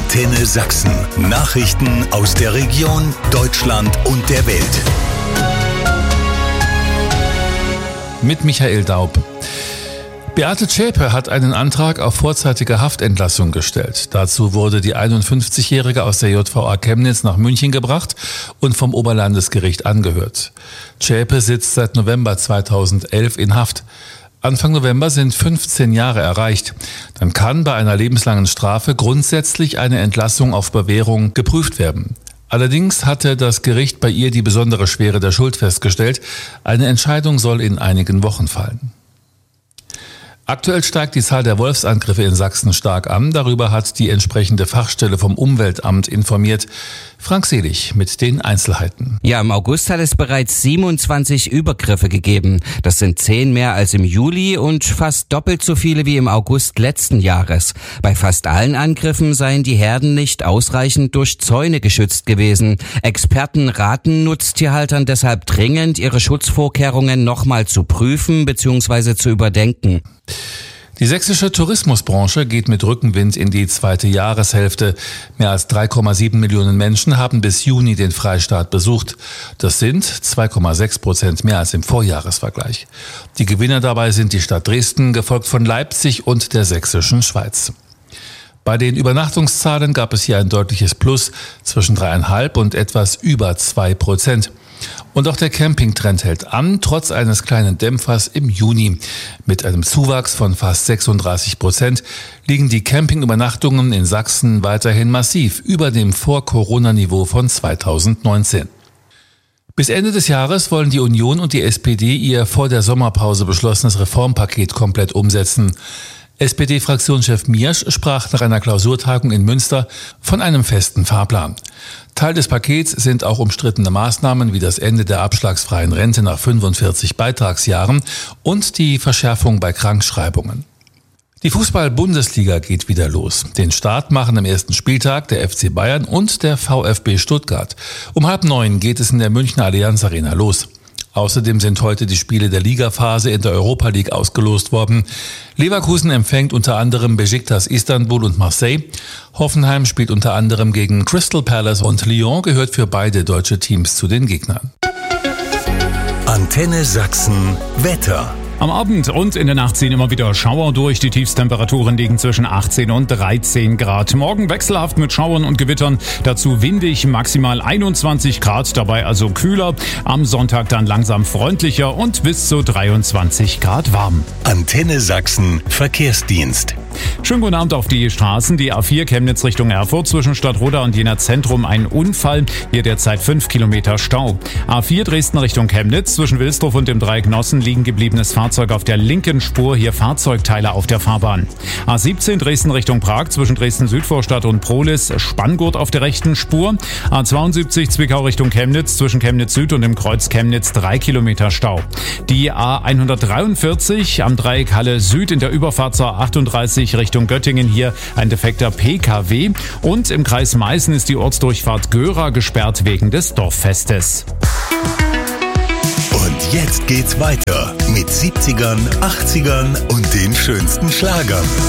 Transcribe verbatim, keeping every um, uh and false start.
Antenne Sachsen. Nachrichten aus der Region, Deutschland und der Welt. Mit Michael Daub. Beate Zschäpe hat einen Antrag auf vorzeitige Haftentlassung gestellt. Dazu wurde die einundfünfzigjährige aus der J V A Chemnitz nach München gebracht und vom Oberlandesgericht angehört. Zschäpe sitzt seit November zweitausendelf in Haft. Anfang November sind fünfzehn Jahre erreicht. Dann kann bei einer lebenslangen Strafe grundsätzlich eine Entlassung auf Bewährung geprüft werden. Allerdings hatte das Gericht bei ihr die besondere Schwere der Schuld festgestellt. Eine Entscheidung soll in einigen Wochen fallen. Aktuell steigt die Zahl der Wolfsangriffe in Sachsen stark an. Darüber hat die entsprechende Fachstelle vom Umweltamt informiert. Frank Selig mit den Einzelheiten. Ja, im August hat es bereits siebenundzwanzig Übergriffe gegeben. Das sind zehn mehr als im Juli und fast doppelt so viele wie im August letzten Jahres. Bei fast allen Angriffen seien die Herden nicht ausreichend durch Zäune geschützt gewesen. Experten raten Nutztierhaltern deshalb dringend, ihre Schutzvorkehrungen nochmal zu prüfen bzw. zu überdenken. Die sächsische Tourismusbranche geht mit Rückenwind in die zweite Jahreshälfte. Mehr als drei Komma sieben Millionen Menschen haben bis Juni den Freistaat besucht. Das sind zwei Komma sechs Prozent mehr als im Vorjahresvergleich. Die Gewinner dabei sind die Stadt Dresden, gefolgt von Leipzig und der sächsischen Schweiz. Bei den Übernachtungszahlen gab es hier ein deutliches Plus zwischen dreieinhalb und etwas über zwei Prozent. Und auch der Campingtrend hält an, trotz eines kleinen Dämpfers im Juni. Mit einem Zuwachs von fast sechsunddreißig Prozent liegen die Campingübernachtungen in Sachsen weiterhin massiv über dem Vor-Corona-Niveau von zweitausendneunzehn. Bis Ende des Jahres wollen die Union und die S P D ihr vor der Sommerpause beschlossenes Reformpaket komplett umsetzen. S P D-Fraktionschef Miersch sprach nach einer Klausurtagung in Münster von einem festen Fahrplan. Teil des Pakets sind auch umstrittene Maßnahmen wie das Ende der abschlagsfreien Rente nach fünfundvierzig Beitragsjahren und die Verschärfung bei Krankschreibungen. Die Fußball-Bundesliga geht wieder los. Den Start machen am ersten Spieltag der F C Bayern und der VfB Stuttgart. Um halb neun geht es in der Münchner Allianz Arena los. Außerdem sind heute die Spiele der Ligaphase in der Europa League ausgelost worden. Leverkusen empfängt unter anderem Besiktas Istanbul und Marseille. Hoffenheim spielt unter anderem gegen Crystal Palace und Lyon gehört für beide deutsche Teams zu den Gegnern. Antenne Sachsen Wetter. Am Abend und in der Nacht ziehen immer wieder Schauer durch. Die Tiefstemperaturen liegen zwischen achtzehn und dreizehn Grad. Morgen wechselhaft mit Schauern und Gewittern. Dazu windig, maximal einundzwanzig Grad, dabei also kühler. Am Sonntag dann langsam freundlicher und bis zu dreiundzwanzig Grad warm. Antenne Sachsen Verkehrsdienst. Schönen guten Abend auf die Straßen. Die A vier Chemnitz Richtung Erfurt zwischen Stadtroda und Jena Zentrum ein Unfall. Hier derzeit fünf Kilometer Stau. A vier Dresden Richtung Chemnitz zwischen Wilsdorf und dem Dreieck Nossen liegen gebliebenes Fahrzeug auf der linken Spur. Hier Fahrzeugteile auf der Fahrbahn. A siebzehn Dresden Richtung Prag zwischen Dresden Südvorstadt und Prohlis Spanngurt auf der rechten Spur. A zweiundsiebzig Zwickau Richtung Chemnitz zwischen Chemnitz Süd und dem Kreuz Chemnitz drei Kilometer Stau. Die A hundertdreiundvierzig am Dreieck Halle Süd in der Überfahrt zur achtunddreißig Richtung Göttingen hier ein defekter P K W und im Kreis Meißen ist die Ortsdurchfahrt Göra gesperrt wegen des Dorffestes. Und jetzt geht's weiter mit siebzigern, achtzigern und den schönsten Schlagern.